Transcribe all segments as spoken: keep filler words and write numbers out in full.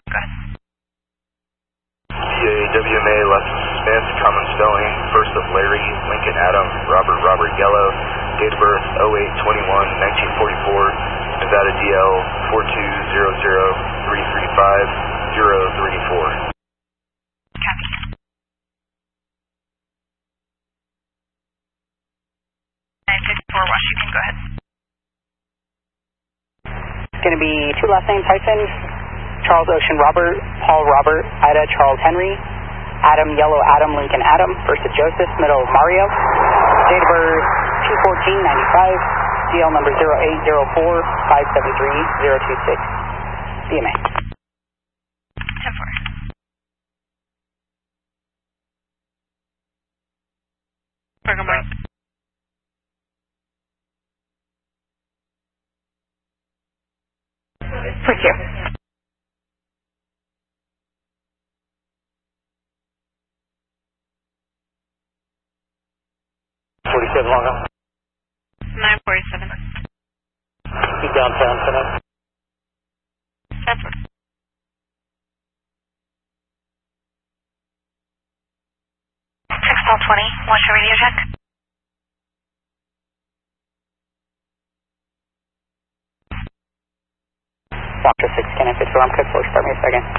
Go ahead. D A W M A Les Smith, common spelling, first of Larry, Lincoln Adam, Robert Robert Yellow, date of birth oh eight twenty-one nineteen forty-four, Nevada D L four two zero zero three three five zero three four. Copy. nine fifty-four Washington, go ahead. It's going to be two last names, hyphen, Charles Ocean Robert, Paul Robert, Ida Charles Henry, Adam Yellow Adam Lincoln Adam, first of Joseph, middle of Mario, date of birth two fourteen ninety-five, D L number zero eight zero four five seven three zero two six, D M A. ten four. Good morning. For you. forty-seven Long Island. nine forty-seven. Keep downtown tonight. That's what. six twelve twenty, what's your radio check? Doctor six connected to Arm Cook Force, start me a second.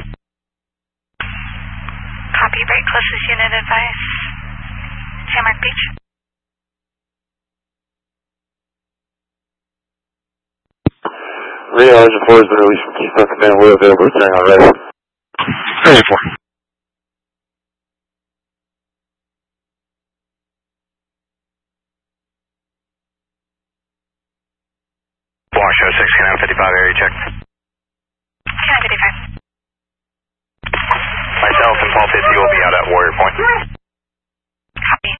Copy, break closest unit advice. San Mark Beach. Rio Engine four has been released from Keystone Command. We're available to turn on ready. Ready for. Wash oh six, Canal fifty-five, area check. Canal fifty-five. Myself and Paul fifty will be out at Warrior Point. Copy.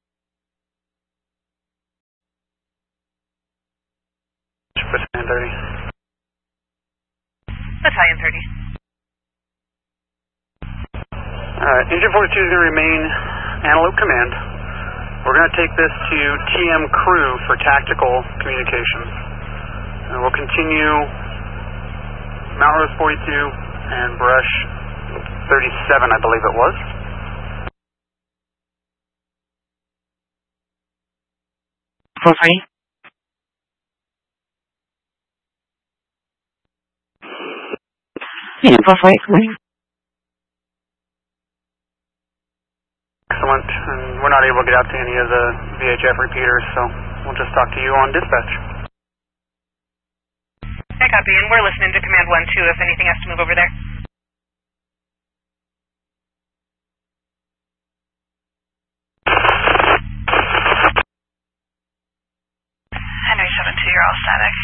Battalion thirty. Battalion thirty. Alright, Engine forty-two is going to remain Antelope Command. We're going to take this to T M Crew for tactical communications. And we'll continue Mount Rose forty-two and Brush thirty-seven, I believe it was. four three. Yeah, four three, morning. Excellent. And we're not able to get out to any of the V H F repeaters, so we'll just talk to you on dispatch. I copy, and we're listening to Command one two if anything has to move over there. Henry seven two, you're all static.